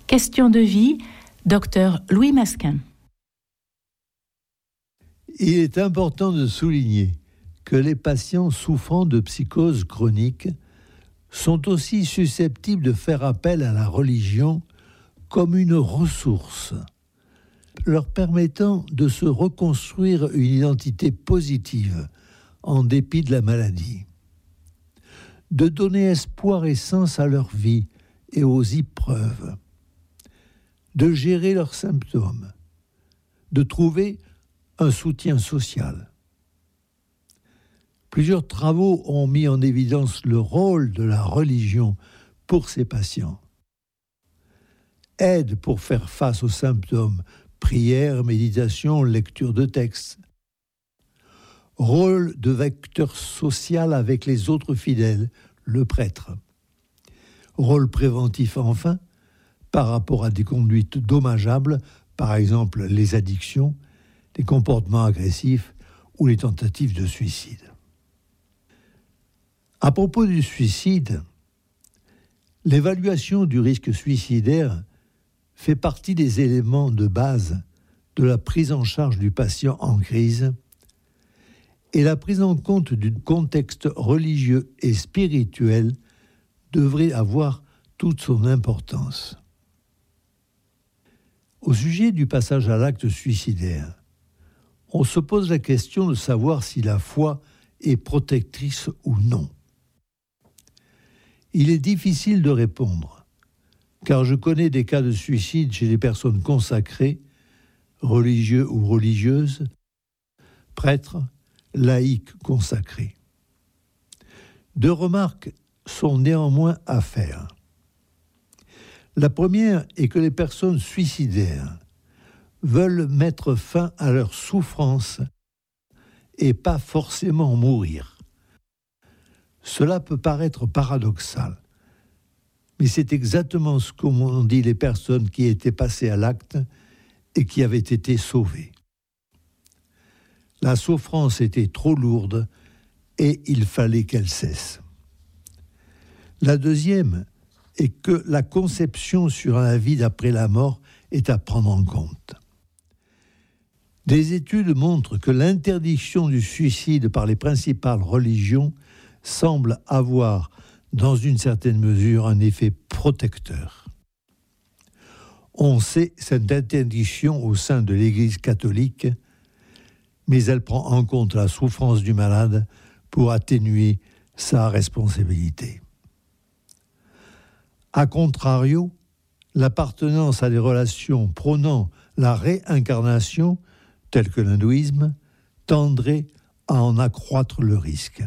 Question de vie, Dr Louis Masquin. Il est important de souligner que les patients souffrant de psychose chronique sont aussi susceptibles de faire appel à la religion comme une ressource, leur permettant de se reconstruire une identité positive en dépit de la maladie, de donner espoir et sens à leur vie et aux épreuves, de gérer leurs symptômes, de trouver un soutien social. Plusieurs travaux ont mis en évidence le rôle de la religion pour ces patients. Aide pour faire face aux symptômes, prière, méditation, lecture de textes. Rôle de vecteur social avec les autres fidèles, le prêtre. Rôle préventif enfin, par rapport à des conduites dommageables, par exemple les addictions, les comportements agressifs ou les tentatives de suicide. À propos du suicide, l'évaluation du risque suicidaire fait partie des éléments de base de la prise en charge du patient en crise et la prise en compte du contexte religieux et spirituel devrait avoir toute son importance. Au sujet du passage à l'acte suicidaire, on se pose la question de savoir si la foi est protectrice ou non. Il est difficile de répondre, car je connais des cas de suicide chez des personnes consacrées, religieux ou religieuses, prêtres, laïcs consacrés. Deux remarques sont néanmoins à faire. La première est que les personnes suicidaires veulent mettre fin à leur souffrance et pas forcément mourir. Cela peut paraître paradoxal, mais c'est exactement ce qu'ont dit les personnes qui étaient passées à l'acte et qui avaient été sauvées. La souffrance était trop lourde et il fallait qu'elle cesse. La deuxième est que la conception sur la vie d'après la mort est à prendre en compte. Des études montrent que l'interdiction du suicide par les principales religions semble avoir, dans une certaine mesure, un effet protecteur. On sait cette interdiction au sein de l'Église catholique, mais elle prend en compte la souffrance du malade pour atténuer sa responsabilité. A contrario, l'appartenance à des relations prônant la réincarnation, telles que l'hindouisme, tendrait à en accroître le risque.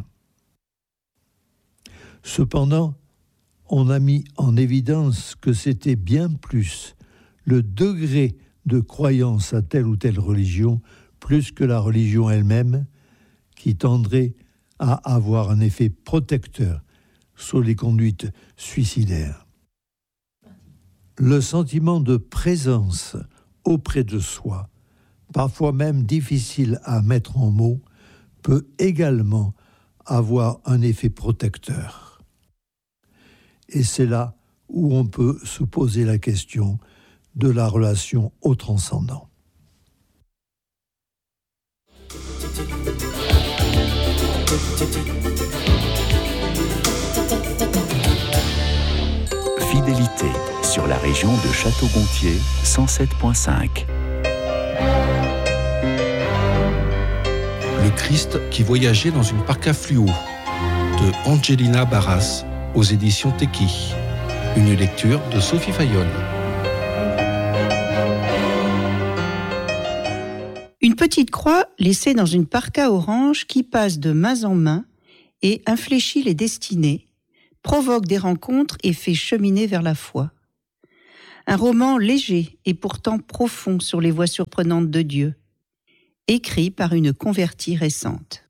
Cependant, on a mis en évidence que c'était bien plus le degré de croyance à telle ou telle religion, plus que la religion elle-même, qui tendrait à avoir un effet protecteur sur les conduites suicidaires. Le sentiment de présence auprès de soi, parfois même difficile à mettre en mots, peut également avoir un effet protecteur. Et c'est là où on peut se poser la question de la relation au transcendant. Fidélité sur la région de Château-Gontier 107.5. Le Christ qui voyageait dans une barque à fluo de Angelina Barras aux éditions Teki. Une lecture de Sophie Fayolle. Une petite croix laissée dans une parka orange qui passe de main en main et infléchit les destinées, provoque des rencontres et fait cheminer vers la foi. Un roman léger et pourtant profond sur les voies surprenantes de Dieu, écrit par une convertie récente.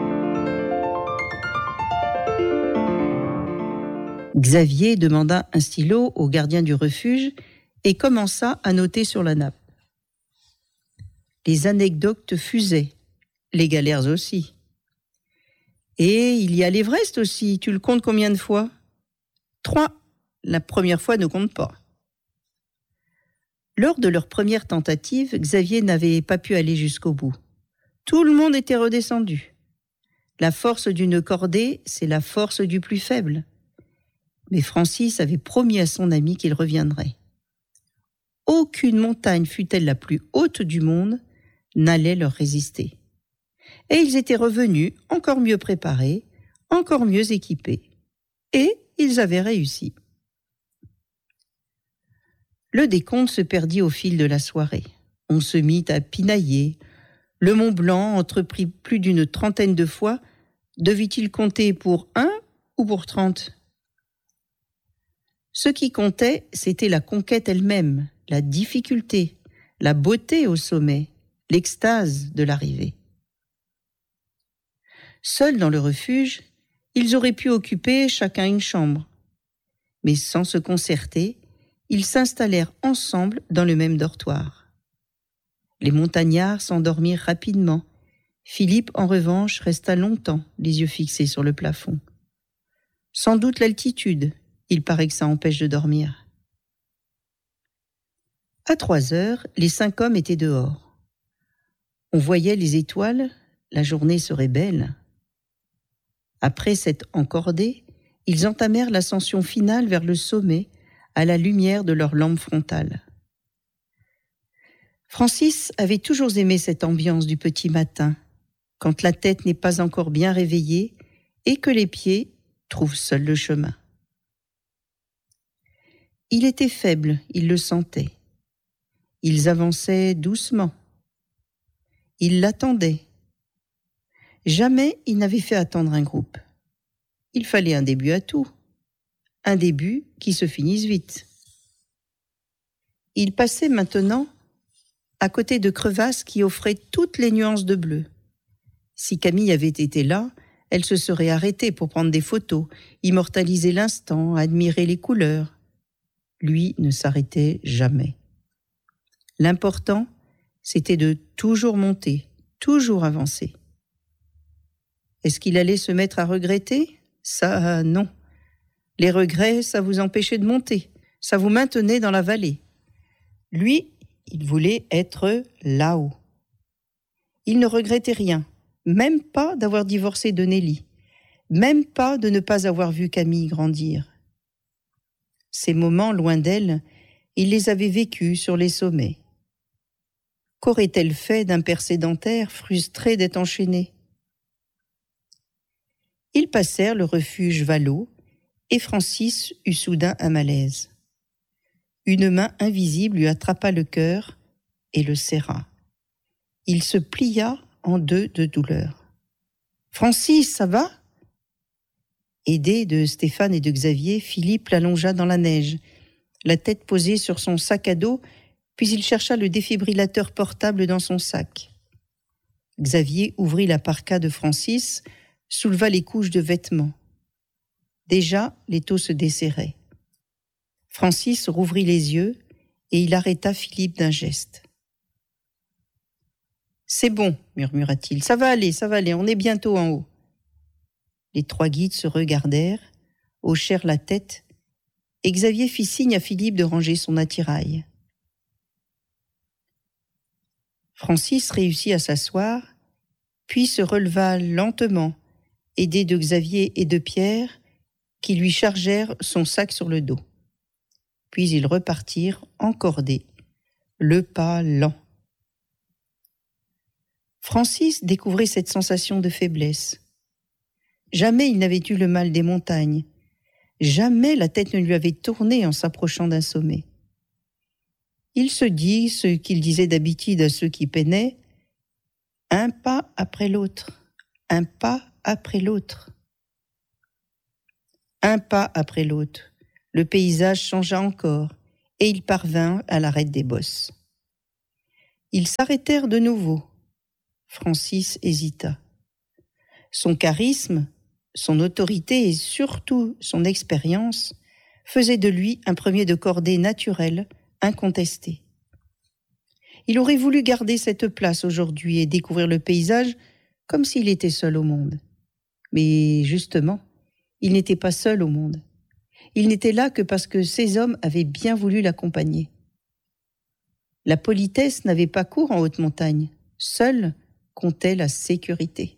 Xavier demanda un stylo au gardien du refuge et commença à noter sur la nappe. Les anecdotes fusaient, les galères aussi. Et il y a l'Everest aussi, tu le comptes combien de fois ? 3. La première fois ne compte pas. Lors de leur première tentative, Xavier n'avait pas pu aller jusqu'au bout. Tout le monde était redescendu. La force d'une cordée, c'est la force du plus faible. Mais Francis avait promis à son ami qu'il reviendrait. Aucune montagne, fût-elle la plus haute du monde, n'allait leur résister. Et ils étaient revenus encore mieux préparés, encore mieux équipés. Et ils avaient réussi. Le décompte se perdit au fil de la soirée. On se mit à pinailler. Le Mont Blanc, entrepris plus d'une 30aine de fois, devait-il compter pour 1 ou pour 30 ? Ce qui comptait, c'était la conquête elle-même, la difficulté, la beauté au sommet, l'extase de l'arrivée. Seuls dans le refuge, ils auraient pu occuper chacun une chambre. Mais sans se concerter, ils s'installèrent ensemble dans le même dortoir. Les montagnards s'endormirent rapidement. Philippe, en revanche, resta longtemps, les yeux fixés sur le plafond. Sans doute l'altitude, il paraît que ça empêche de dormir. À 3 heures, les 5 hommes étaient dehors. On voyait les étoiles, la journée serait belle. Après s'être encordés, ils entamèrent l'ascension finale vers le sommet à la lumière de leur lampe frontale. Francis avait toujours aimé cette ambiance du petit matin, quand la tête n'est pas encore bien réveillée et que les pieds trouvent seuls le chemin. Il était faible, il le sentait. Ils avançaient doucement. Il l'attendait. Jamais il n'avait fait attendre un groupe. Il fallait un début à tout. Un début qui se finisse vite. Il passait maintenant à côté de crevasses qui offraient toutes les nuances de bleu. Si Camille avait été là, elle se serait arrêtée pour prendre des photos, immortaliser l'instant, admirer les couleurs. Lui ne s'arrêtait jamais. L'important, c'était de toujours monter, toujours avancer. Est-ce qu'il allait se mettre à regretter ? Ça, non. Les regrets, ça vous empêchait de monter, ça vous maintenait dans la vallée. Lui, il voulait être là-haut. Il ne regrettait rien, même pas d'avoir divorcé de Nelly, même pas de ne pas avoir vu Camille grandir. Ces moments, loin d'elle, il les avait vécus sur les sommets. Qu'aurait-elle fait d'un père sédentaire, frustré d'être enchaîné ? Ils passèrent le refuge Vallot et Francis eut soudain un malaise. Une main invisible lui attrapa le cœur et le serra. Il se plia en deux de douleur. « Francis, ça va ?» Aidé de Stéphane et de Xavier, Philippe l'allongea dans la neige, la tête posée sur son sac à dos, puis il chercha le défibrillateur portable dans son sac. Xavier ouvrit la parka de Francis, souleva les couches de vêtements. Déjà, l'étau se desserrait. Francis rouvrit les yeux et il arrêta Philippe d'un geste. « C'est bon, murmura-t-il, ça va aller, on est bientôt en haut. » Les 3 guides se regardèrent, hochèrent la tête, et Xavier fit signe à Philippe de ranger son attirail. Francis réussit à s'asseoir, puis se releva lentement, aidé de Xavier et de Pierre, qui lui chargèrent son sac sur le dos. Puis ils repartirent encordés, le pas lent. Francis découvrait cette sensation de faiblesse. Jamais il n'avait eu le mal des montagnes. Jamais la tête ne lui avait tourné en s'approchant d'un sommet. Il se dit ce qu'il disait d'habitude à ceux qui peinaient, un pas après l'autre, un pas après l'autre. Un pas après l'autre, le paysage changea encore et il parvint à l'arête des bosses. Ils s'arrêtèrent de nouveau. Francis hésita. Son charisme, son autorité et surtout son expérience faisaient de lui un premier de cordée naturel, incontesté. Il aurait voulu garder cette place aujourd'hui et découvrir le paysage comme s'il était seul au monde. Mais justement, il n'était pas seul au monde. Il n'était là que parce que ces hommes avaient bien voulu l'accompagner. La politesse n'avait pas cours en haute montagne. Seule comptait la sécurité.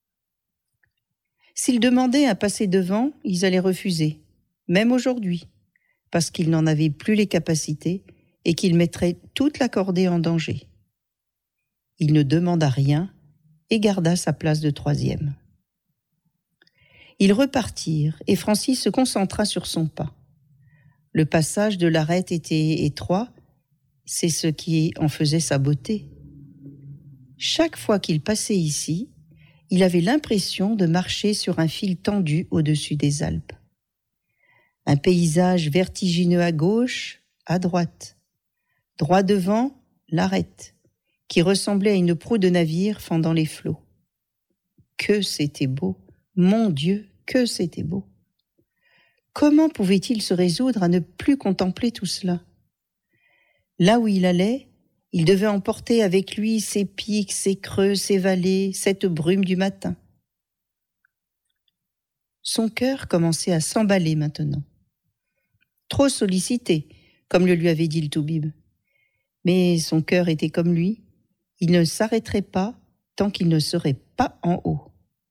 S'ils demandaient à passer devant, ils allaient refuser, même aujourd'hui, parce qu'ils n'en avaient plus les capacités et qu'ils mettraient toute la cordée en danger. Il ne demanda rien et garda sa place de troisième. Ils repartirent et Francis se concentra sur son pas. Le passage de l'arête était étroit, c'est ce qui en faisait sa beauté. Chaque fois qu'il passait ici, il avait l'impression de marcher sur un fil tendu au-dessus des Alpes. Un paysage vertigineux à gauche, à droite. Droit devant, l'arête, qui ressemblait à une proue de navire fendant les flots. Que c'était beau! Mon Dieu, que c'était beau! Comment pouvait-il se résoudre à ne plus contempler tout cela? Là où il allait, il devait emporter avec lui ses pics, ses creux, ses vallées, cette brume du matin. Son cœur commençait à s'emballer maintenant. Trop sollicité, comme le lui avait dit le Toubib. Mais son cœur était comme lui, il ne s'arrêterait pas tant qu'il ne serait pas en haut.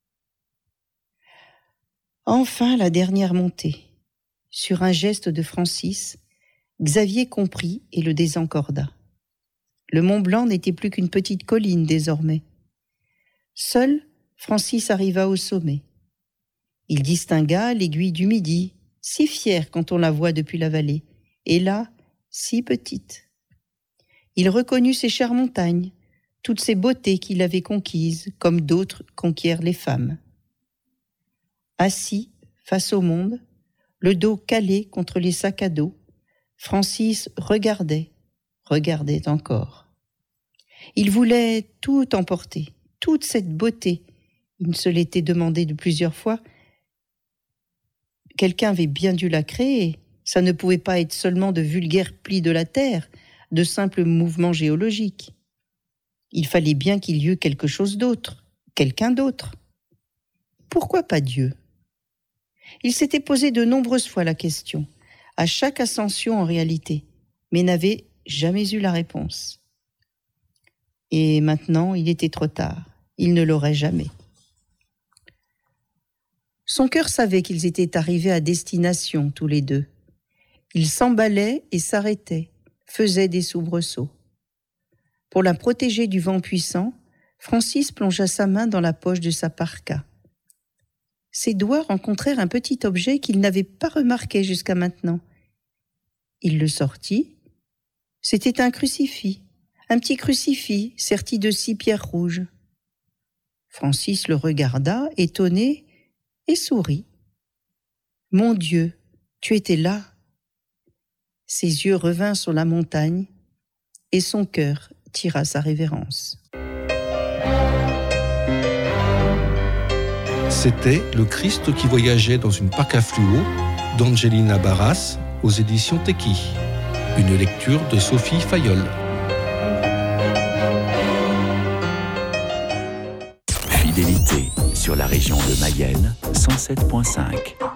Enfin, la dernière montée. Sur un geste de Francis, Xavier comprit et le désencorda. Le Mont Blanc n'était plus qu'une petite colline désormais. Seul, Francis arriva au sommet. Il distingua l'aiguille du Midi, si fière quand on la voit depuis la vallée, et là, si petite. Il reconnut ses chères montagnes, toutes ces beautés qu'il avait conquises, comme d'autres conquièrent les femmes. Assis, face au monde, le dos calé contre les sacs à dos, Francis regardait encore. Il voulait tout emporter, toute cette beauté. Il se l'était demandé de plusieurs fois. Quelqu'un avait bien dû la créer. Ça ne pouvait pas être seulement de vulgaires plis de la terre, de simples mouvements géologiques. Il fallait bien qu'il y eût quelque chose d'autre, quelqu'un d'autre. Pourquoi pas Dieu ? Il s'était posé de nombreuses fois la question, à chaque ascension en réalité, mais n'avait jamais eu la réponse. Et maintenant, il était trop tard. Il ne l'aurait jamais. Son cœur savait qu'ils étaient arrivés à destination, tous les deux. Il s'emballait et s'arrêtait, faisait des soubresauts. Pour la protéger du vent puissant, Francis plongea sa main dans la poche de sa parka. Ses doigts rencontrèrent un petit objet qu'il n'avait pas remarqué jusqu'à maintenant. Il le sortit. C'était un crucifix, un petit crucifix serti de 6 pierres rouges. Francis le regarda, étonné, et sourit. « Mon Dieu, tu étais là !» Ses yeux revinrent sur la montagne, et son cœur tira sa révérence. C'était Le Christ qui voyageait dans une parka fluo d'Angelina Barras aux éditions Teki. Une lecture de Sophie Fayolle. Fidélité sur la région de Mayenne, 107.5.